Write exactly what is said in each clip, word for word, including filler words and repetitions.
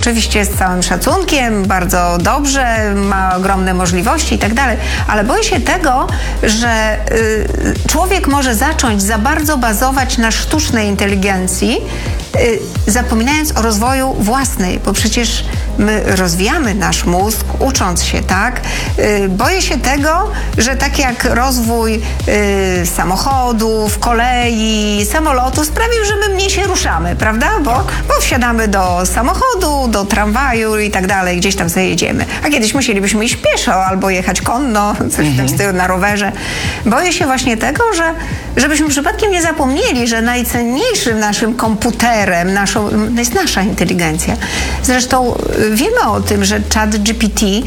oczywiście z całym szacunkiem, bardzo dobrze, ma ogromne możliwości i tak dalej, ale boję się tego, że y, człowiek może zacząć za bardzo bazować na sztucznej inteligencji, y, zapominając o rozwoju własnej, bo przecież my rozwijamy nasz mózg, ucząc się, tak? Y, boję się tego, że tak jak rozwój y, samochodów, kolei, samolotu sprawił, że my mniej się ruszamy, prawda? Bo, bo wsiadamy do samochodu, do tramwaju i tak dalej, gdzieś tam sobie jedziemy. A kiedyś musielibyśmy iść pieszo albo jechać konno, coś w tym stylu, na rowerze. Boję się właśnie tego, że żebyśmy przypadkiem nie zapomnieli, że najcenniejszym naszym komputerem naszą, jest nasza inteligencja. Zresztą wiemy o tym, że Chat G P T yy,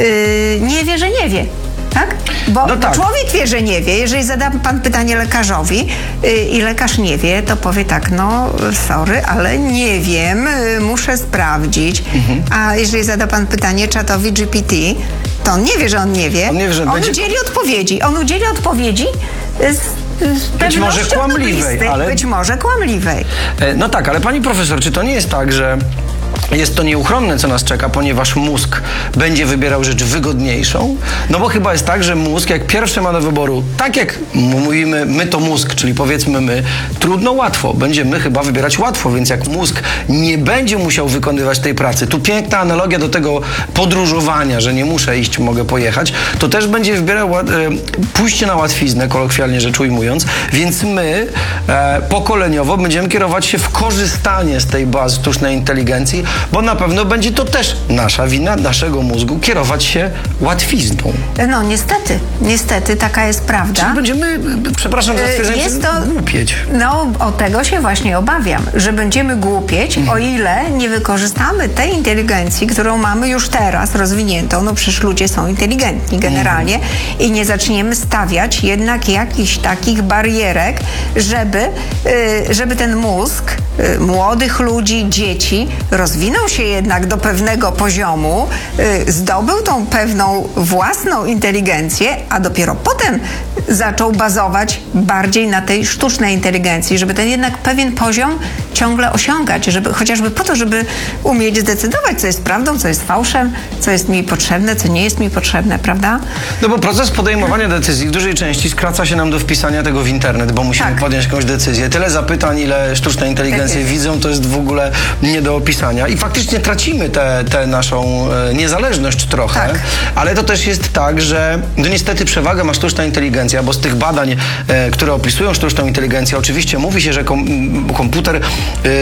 nie wie, że nie wie. Tak? Bo, no tak. bo człowiek wie, że nie wie. Jeżeli zada pan pytanie lekarzowi yy, i lekarz nie wie, to powie tak, no sorry, ale nie wiem, yy, muszę sprawdzić. Mhm. A jeżeli zada pan pytanie czatowi G P T, to on nie wie, że on nie wie. On, nie wie, że on będzie... udzieli odpowiedzi. On udzieli odpowiedzi z, z być może kłamliwej, ale... Być może kłamliwej. No tak, ale pani profesor, czy to nie jest tak, że jest to nieuchronne, co nas czeka, ponieważ mózg będzie wybierał rzecz wygodniejszą? No bo chyba jest tak, że mózg jak pierwszy ma do wyboru, tak jak mówimy, my to mózg, czyli powiedzmy my, trudno, łatwo. Będziemy chyba wybierać łatwo, więc jak mózg nie będzie musiał wykonywać tej pracy, tu piękna analogia do tego podróżowania, że nie muszę iść, mogę pojechać, to też będzie wybierał e, pójście na łatwiznę, kolokwialnie rzecz ujmując, więc my e, pokoleniowo będziemy kierować się w korzystanie z tej bazy sztucznej inteligencji, bo na pewno będzie to też nasza wina, naszego mózgu, kierować się łatwizną. No niestety, niestety taka jest prawda. Czyli będziemy, przepraszam za stwierdzenie, jest to, głupieć. No o tego się właśnie obawiam, że będziemy głupieć, mhm. o ile nie wykorzystamy tej inteligencji, którą mamy już teraz rozwiniętą, no przecież ludzie są inteligentni generalnie, mhm. i nie zaczniemy stawiać jednak jakichś takich barierek, żeby, żeby ten mózg młodych ludzi, dzieci rozwinął się jednak do pewnego poziomu, y, zdobył tą pewną własną inteligencję, a dopiero potem zaczął bazować bardziej na tej sztucznej inteligencji, żeby ten jednak pewien poziom ciągle osiągać, żeby, chociażby po to, żeby umieć zdecydować, co jest prawdą, co jest fałszem, co jest mi potrzebne, co nie jest mi potrzebne, prawda? No bo proces podejmowania decyzji w dużej części skraca się nam do wpisania tego w internet, bo musimy tak. podjąć jakąś decyzję. Tyle zapytań, ile sztuczne inteligencje tak widzą, to jest w ogóle nie do opisania. I faktycznie tracimy tę te, te naszą e, niezależność trochę, tak. ale to też jest tak, że no niestety przewagę ma sztuczna inteligencja, bo z tych badań, e, które opisują sztuczną inteligencję, oczywiście mówi się, że kom, komputer e,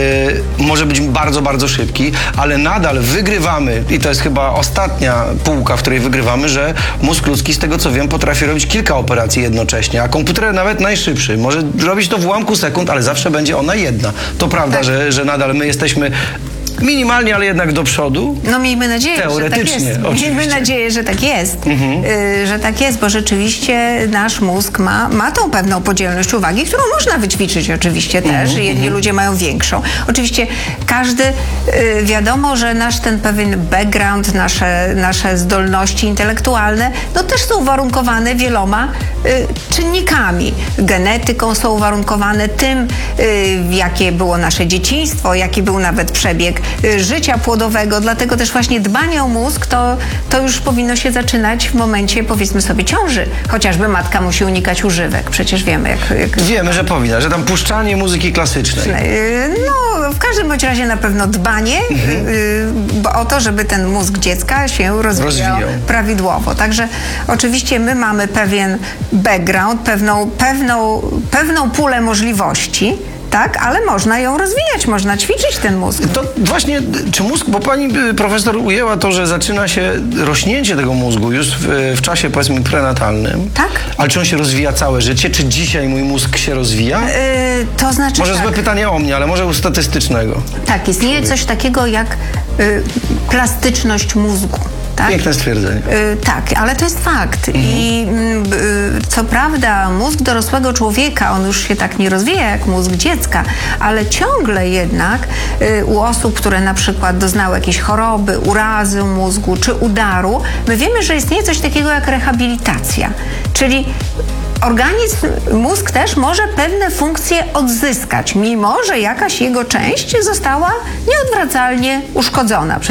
może być bardzo, bardzo szybki, ale nadal wygrywamy, i to jest chyba ostatnia półka, w której wygrywamy, że mózg ludzki, z tego co wiem, potrafi robić kilka operacji jednocześnie, a komputer nawet najszybszy może robić to w ułamku sekund, ale zawsze będzie ona jedna. To prawda, tak. że, że nadal my jesteśmy minimalnie, ale jednak do przodu. No miejmy nadzieję, Teoretycznie, że tak jest. Oczywiście. Miejmy nadzieję, że tak jest. Mhm. Y, że tak jest, bo rzeczywiście nasz mózg ma, ma tą pewną podzielność uwagi, którą można wyćwiczyć oczywiście też. Mhm. Jedni mhm. ludzie mają większą. Oczywiście każdy, y, wiadomo, że nasz ten pewien background, nasze, nasze zdolności intelektualne, no też są uwarunkowane wieloma y, czynnikami. Genetyką są uwarunkowane tym, y, jakie było nasze dzieciństwo, jaki był nawet przebieg życia płodowego, dlatego też właśnie dbanie o mózg to, to już powinno się zaczynać w momencie, powiedzmy sobie, ciąży. Chociażby matka musi unikać używek. Przecież wiemy, jak... jak... Wiemy, że powinna, że tam puszczanie muzyki klasycznej. No, w każdym bądź razie na pewno dbanie mhm. y, o to, żeby ten mózg dziecka się rozwijał, rozwijał prawidłowo. Także oczywiście my mamy pewien background, pewną, pewną, pewną pulę możliwości, tak, ale można ją rozwijać, można ćwiczyć ten mózg. To właśnie, czy mózg, bo pani profesor ujęła to, że zaczyna się rośnięcie tego mózgu już w, w czasie, powiedzmy, prenatalnym. Tak. Ale czy on się rozwija całe życie? Czy dzisiaj mój mózg się rozwija? Yy, to znaczy Może tak. złe pytanie o mnie, ale może u statystycznego. Tak, istnieje coś takiego jak y, plastyczność mózgu. Tak? Piękne stwierdzenie. Yy, tak, ale to jest fakt. Mhm. I yy, co prawda mózg dorosłego człowieka, on już się tak nie rozwija jak mózg dziecka, ale ciągle jednak yy, u osób, które na przykład doznały jakiejś choroby, urazy mózgu czy udaru, my wiemy, że istnieje coś takiego jak rehabilitacja. Czyli organizm, mózg też może pewne funkcje odzyskać, mimo że jakaś jego część została nieodwracalnie uszkodzona.